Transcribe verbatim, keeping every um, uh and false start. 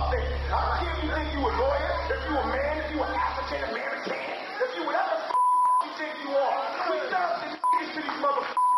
thing. I don't care if you think you a lawyer, if you a man, if you an African American, if you whatever the f- you think you are. We serve this to these motherfuckers.